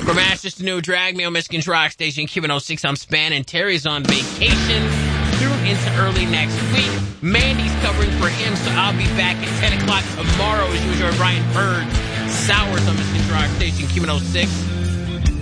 From Ashes to New Drag Me on Michigan's Rock Station, Q106, I'm Span, and Terry's on vacation through into early next week. Mandy's covering for him, so I'll be back at 10 o'clock tomorrow as usual. Ryan Bird, Sours on Michigan's Rock Station, Q106.